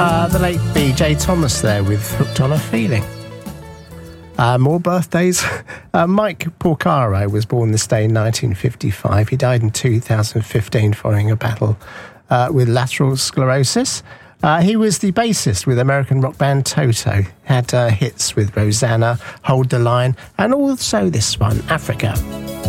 The late B.J. Thomas there with Hooked on a Feeling. More birthdays. Mike Porcaro was born this day in 1955. He died in 2015 following a battle with lateral sclerosis. He was the bassist with American rock band Toto. Had hits with Rosanna, Hold the Line, and also this one, Africa.